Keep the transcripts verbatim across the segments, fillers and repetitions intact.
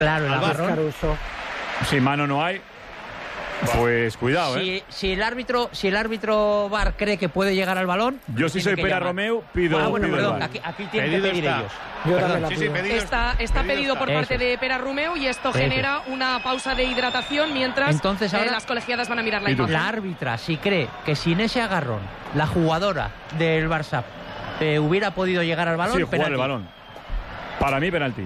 Claro, el agarrón. Si mano no hay, pues cuidado, si, ¿eh? Si el árbitro, si el árbitro V A R cree que puede llegar al balón, yo si soy Pera Romeu pido. Ah, bueno, pido perdón, aquí, aquí tienen que pedir está. ellos. Yo Perdón. sí, sí, pedido está, está pedido, pedido por está. parte Eso. de Pera Romeu y esto Eso. genera una pausa de hidratación mientras Entonces, eh, ahora, las colegiadas van a mirar la ¿Y tú? imagen. la árbitra, si cree que sin ese agarrón la jugadora del Barça eh, hubiera podido llegar al balón, Sí, jugar penalti. el balón. Para mí, penalti.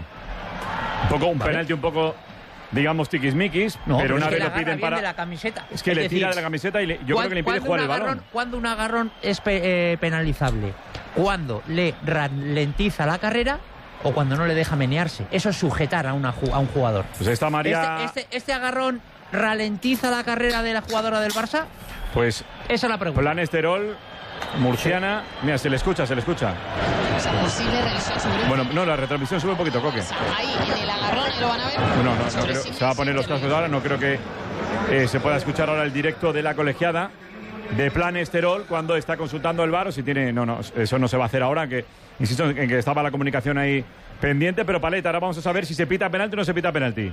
Un poco un Vale. penalti un poco, digamos, tiquismiquis, No, pero una es que vez le lo piden agarra bien para. de la camiseta. Es que le decir, tira de la camiseta y le- yo creo que le impide ¿cuándo jugar un el balón. agarrón- Cuando un agarrón es pe- eh, penalizable, cuando le ralentiza la carrera o cuando no le deja menearse. Eso es sujetar a, una, ju- a un jugador. Pues esta María. Este, este, este agarrón ralentiza la carrera de la jugadora del Barça. Pues. Esa es la pregunta. Plan Esterol, murciana. Mira, se le escucha, se le escucha. Esa posible revisión sobre... Bueno, no, la retransmisión sube un poquito, Coque. Ahí, en el agarrón, ahí lo van a ver. No, no, no creo, se va a poner los cascos ahora, no creo que eh, se pueda escuchar ahora el directo de la colegiada de Plan Esterol cuando está consultando el V A R o si tiene... No, no, eso no se va a hacer ahora, que insisto en que estaba la comunicación ahí pendiente, pero Paleta, ahora vamos a saber si se pita penalti o no se pita penalti.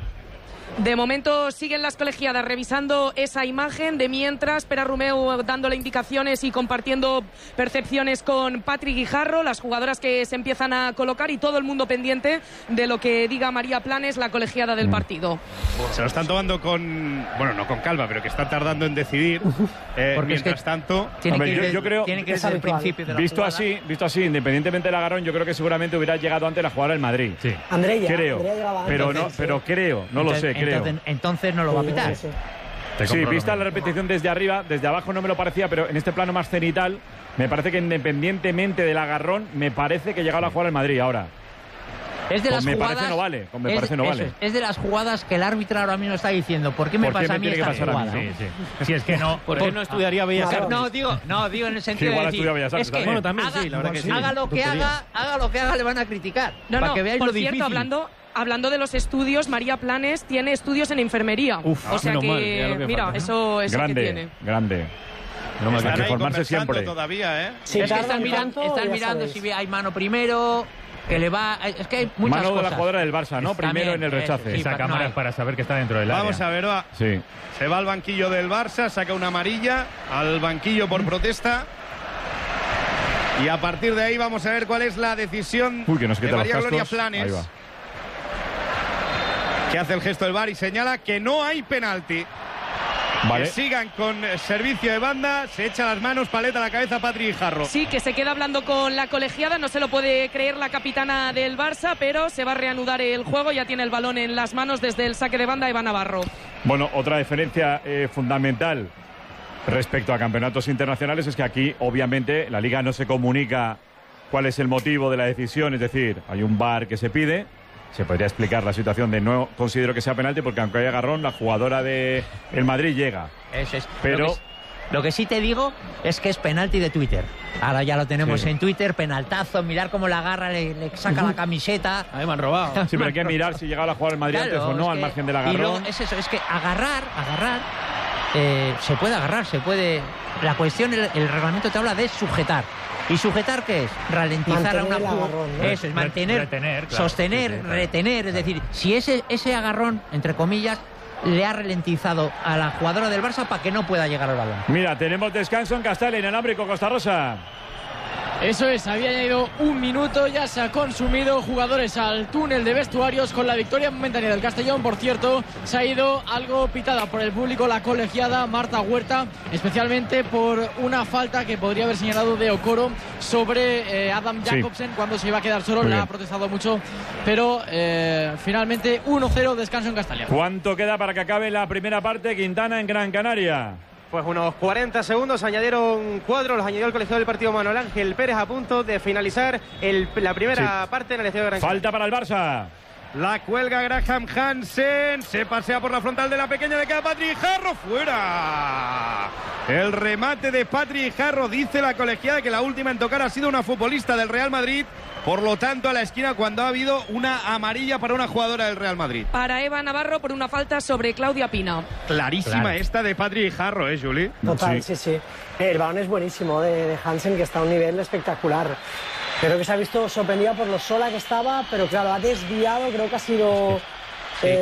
De momento siguen las colegiadas revisando esa imagen, de mientras Pera Romeu dándole indicaciones y compartiendo percepciones con Patri Guijarro, las jugadoras que se empiezan a colocar y todo el mundo pendiente de lo que diga María Planes, la colegiada del partido. Se lo están tomando con... Bueno, no con calma, pero que están tardando en decidir. Eh, Porque es mientras que tanto... Tiene Hombre, que yo- ir, yo creo- tiene que ir Es desde el habitual. principio de la Visto jugada. así, visto así, independientemente del agarrón, yo creo que seguramente hubiera llegado antes la jugadora del Madrid. Sí. Andrea, Creo, Andrea llegaba antes. pero no, pero creo, no lo Entonces- sé, creo. Entonces, entonces no lo va a pitar. Sí, sí. Te Sí, compro vista lo la mismo. repetición desde arriba, desde abajo no me lo parecía, pero en este plano más cenital, me parece que independientemente del agarrón, me parece que llegaba la jugada del Madrid ahora. Es de Con las me jugadas, parece no vale, con me es- parece no eso vale. Es, es de las jugadas que el árbitro ahora mismo está diciendo. ¿Por qué me ¿Por qué pasa me a mí tiene que esta pasar a mí? jugada? Sí, sí. Si es que no... ¿Por qué no estudiaría Bellas Claro. Artes? No, digo, no, digo en el sentido Igual de ha decir, estudiado Bellas Artes es que también. Bueno, también haga, sí, la verdad que sí. haga lo que Tontería. haga, haga lo que haga, le van a criticar. No, para no, que veáis por lo cierto, difícil. hablando, hablando de los estudios, María Planes tiene estudios en enfermería. Uf, o sea menos que, mal, ya lo que mira, falta. eso, eso que tiene. Grande, grande. No me Hay que ahí formarse conversando siempre. todavía, ¿eh? Si es que tardan están mirando, tanto, están ya mirando sabéis. si hay mano primero, que le va... Es que hay muchas Mano de cosas. la jugadora del Barça, ¿no? También, Primero en el eso, rechace. sí, Esa pa- cámara no es hay. para saber que está dentro del área. Vamos a ver, va. Sí. Se va al banquillo del Barça, saca una amarilla, al banquillo por protesta. Y a partir de ahí vamos a ver cuál es la decisión Uy, que nos de quita los María Gloria cascos. Ahí Planes, va. que hace el gesto del V A R y señala que no hay penalti. Vale. Que sigan con eh, servicio de banda, se echa las manos, paleta a la cabeza, Patri Guijarro. Sí, que se queda hablando con la colegiada, no se lo puede creer la capitana del Barça, pero se va a reanudar el juego, ya tiene el balón en las manos desde el saque de banda Eva Navarro. Bueno, otra diferencia eh, fundamental respecto a campeonatos internacionales es que aquí, obviamente, la Liga no se comunica cuál es el motivo de la decisión, es decir, hay un V A R que se pide, se podría explicar la situación de no considero que sea penalti porque aunque haya agarrón, la jugadora de el Madrid llega. Eso es. Pero- Lo que, lo que sí te digo es que es penalti de Twitter. Ahora ya lo tenemos Sí. en Twitter, penaltazo, mirar cómo la agarra, le, le saca la camiseta. Ahí me han robado. Sí, pero hay que mirar si llegaba a jugar el Madrid Claro, antes o no, es al que- margen del y luego agarrón. es eso, es que agarrar, agarrar, eh, se puede agarrar, se puede... La cuestión, el, el reglamento te habla de sujetar. ¿Y sujetar qué es? Ralentizar Mantener a una el jugada. agarrón, ¿no? Eso es, mantener, Retener, claro. sostener, Sí, sí, claro. retener. Es decir, si ese, ese agarrón, entre comillas, le ha ralentizado a la jugadora del Barça para que no pueda llegar al balón. Mira, tenemos descanso en Castell, inalámbrico, Costa Rosa. Eso es, había añadido un minuto, ya se ha consumido, jugadores al túnel de vestuarios con la victoria momentánea del Castellón. Por cierto, se ha ido algo pitada por el público la colegiada Marta Huerta, especialmente por una falta que podría haber señalado de Okoro sobre eh, Adam Sí. Jacobsen cuando se iba a quedar solo. Muy La bien. ha protestado mucho, pero eh, finalmente uno cero, descanso en Castellón. ¿Cuánto queda para que acabe la primera parte? Quintana en Gran Canaria. Pues unos cuarenta segundos, añadieron cuadros, los añadió el colegiado del partido Manuel Ángel Pérez a punto de finalizar el, la primera Sí. parte en el estadio de Gran Canaria. Falta para el Barça. La cuelga Graham Hansen, se pasea por la frontal de la pequeña, le queda Patri Guijarro, fuera. El remate de Patri Guijarro, dice la colegiada que la última en tocar ha sido una futbolista del Real Madrid, por lo tanto a la esquina cuando ha habido una amarilla para una jugadora del Real Madrid. Para Eva Navarro por una falta sobre Claudia Pina. Clarísima Claro. esta de Patri Guijarro, ¿eh, Juli? Total, sí, sí. El balón es buenísimo de, de Hansen, que está a un nivel espectacular. Creo que se ha visto sorprendida por lo sola que estaba, pero claro, ha desviado, creo que ha sido